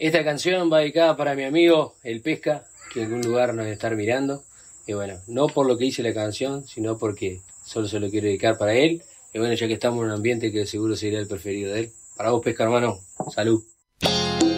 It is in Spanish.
Esta canción va dedicada para mi amigo El Pesca, que en algún lugar nos debe estar mirando. Y bueno, no por lo que hice la canción, sino porque solo se lo quiero dedicar para él. Y bueno, ya que estamos en un ambiente que seguro sería el preferido de él. Para vos, Pesca, hermano, salud.